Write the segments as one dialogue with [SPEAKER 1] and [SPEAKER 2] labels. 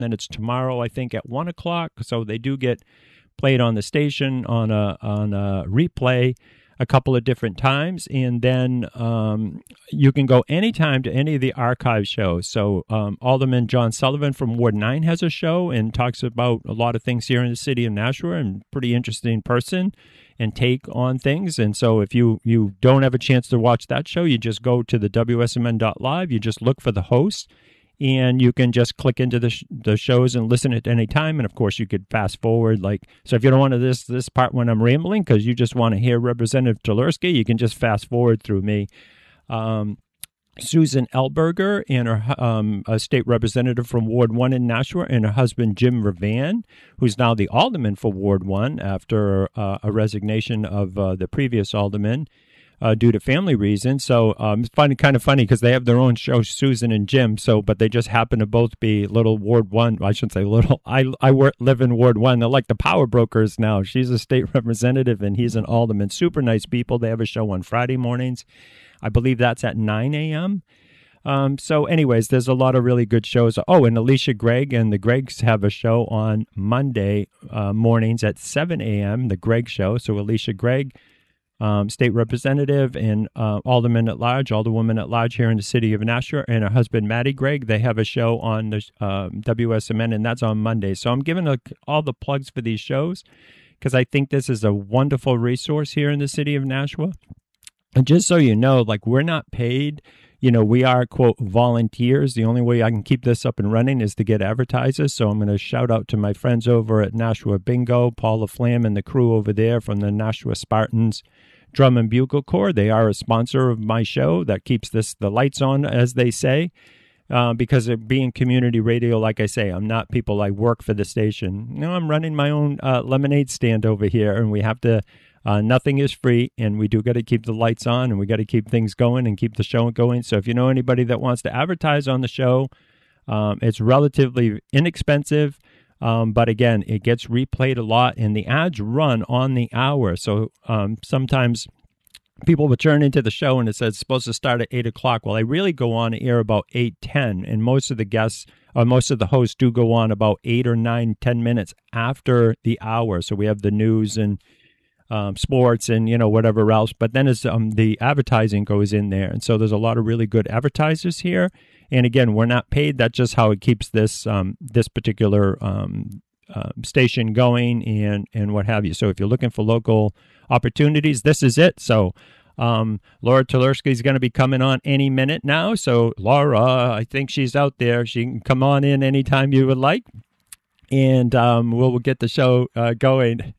[SPEAKER 1] Then it's tomorrow, I think, at 1 o'clock. So they do get played on the station on a replay a couple of different times. And then you can go anytime to any of the archive shows. So Alderman John Sullivan from Ward 9 has a show and talks about a lot of things here in the city of Nashua, and pretty interesting person and take on things. And so if you don't have a chance to watch that show, you just go to the WSMN.live. You just look for the host, and you can just click into the shows and listen at any time. And, of course, you could fast forward. So if you don't want to this part when I'm rambling because you just want to hear Representative Tulerski, you can just fast forward through me. Susan Elberger and her a state representative from Ward 1 in Nashua, and her husband, Jim Ravan, who's now the alderman for Ward 1 after a resignation of the previous alderman due to family reasons. So it's kind of funny because they have their own show, Susan and Jim, but they just happen to both be little Ward 1. I shouldn't say little. I live in Ward 1. They're like the power brokers now. She's a state representative and he's an alderman. Super nice people. They have a show on Friday mornings. I believe that's at 9 a.m. So anyways, there's a lot of really good shows. Oh, and Alicia Gregg and the Greggs have a show on Monday mornings at 7 a.m., the Gregg Show. So Alicia Gregg, state representative and alderwoman at large here in the city of Nashua, and her husband, Maddie Gregg, they have a show on the WSMN, and that's on Monday. So I'm giving all the plugs for these shows because I think this is a wonderful resource here in the city of Nashua. And just so you know, we're not paid. We are, quote, volunteers. The only way I can keep this up and running is to get advertisers. So I'm going to shout out to my friends over at Nashua Bingo, Paula Flam and the crew over there from the Nashua Spartans Drum and Bugle Corps. They are a sponsor of my show that keeps the lights on, as they say. Because of being community radio, like I say, I'm not people. I work for the station. No, I'm running my own lemonade stand over here, and we have to. Nothing is free, and we do got to keep the lights on, and we got to keep things going and keep the show going. So if you know anybody that wants to advertise on the show, it's relatively inexpensive. But again, it gets replayed a lot, and the ads run on the hour. So sometimes people will turn into the show and it says it's supposed to start at 8 o'clock. Well, I really go on air about 8:10, and most of the guests, most of the hosts do go on about 8 or 9, 10 minutes after the hour. So we have the news and sports and, whatever else. But then as the advertising goes in there. And so there's a lot of really good advertisers here. And again, we're not paid. That's just how it keeps this particular station going and what have you. So if you're looking for local opportunities, this is it. So Laura Tulerski is going to be coming on any minute now. So Laura, I think she's out there. She can come on in anytime you would like. And we'll get the show going.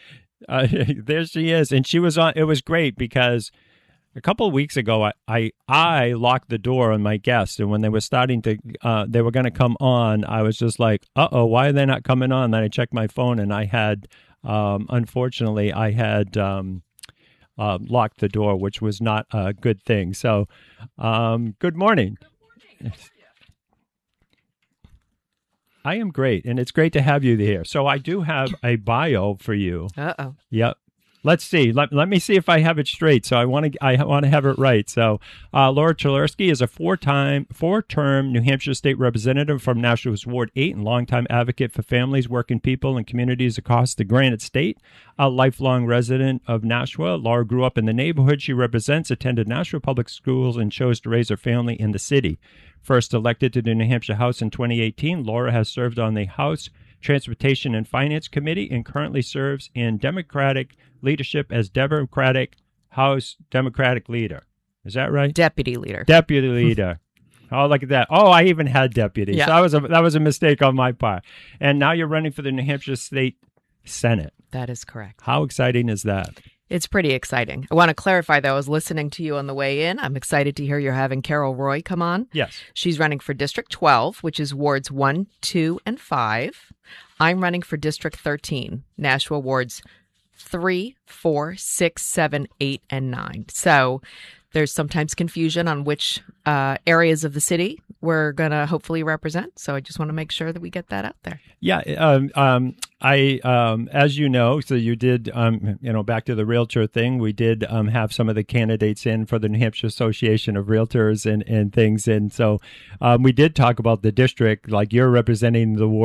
[SPEAKER 1] There she is. And she was on. It was great because a couple of weeks ago, I locked the door on my guests. And when they were starting to, they were going to come on, I was just like, uh-oh, why are they not coming on? Then I checked my phone and I had, unfortunately, locked the door, which was not a good thing. So, good morning.
[SPEAKER 2] Good morning.
[SPEAKER 1] I am great, and it's great to have you here. So I do have a bio for you.
[SPEAKER 2] Uh-oh.
[SPEAKER 1] Yep. Let's see. Let me see if I have it straight. So I want to have it right. So Laura Tulerski is a four-term New Hampshire state representative from Nashua's Ward 8 and longtime advocate for families, working people, and communities across the Granite State. A lifelong resident of Nashua, Laura grew up in the neighborhood she represents, attended Nashua Public Schools, and chose to raise her family in the city. First elected to the New Hampshire House in 2018, Laura has served on the House Transportation and Finance Committee and currently serves in Democratic leadership as Democratic House Democratic Leader. Is that right?
[SPEAKER 2] Deputy Leader.
[SPEAKER 1] Deputy Leader. Oh, look at that. Oh, I even had deputy.
[SPEAKER 2] Yeah.
[SPEAKER 1] So that was a mistake on my part. And now you're running for the New Hampshire State Senate.
[SPEAKER 2] That is correct.
[SPEAKER 1] How exciting is that?
[SPEAKER 2] It's pretty exciting. I want to clarify, though, I was listening to you on the way in. I'm excited to hear you're having Carol Roy come on.
[SPEAKER 1] Yes.
[SPEAKER 2] She's running for District 12, which is Wards 1, 2, and 5. I'm running for District 13, Nashua Wards 3, 4, 6, 7, 8, and 9. So There's sometimes confusion on which areas of the city we're going to hopefully represent. So I just want to make sure that we get that out there.
[SPEAKER 1] Yeah. As you know, so you did, back to the realtor thing, we did have some of the candidates in for the New Hampshire Association of Realtors and things. And so we did talk about the district, like you're representing the